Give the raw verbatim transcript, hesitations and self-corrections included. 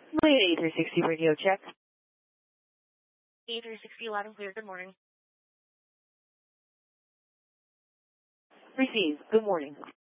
Wait, A three sixty radio check. A three sixty loud and clear. Good morning. Receive. Good morning.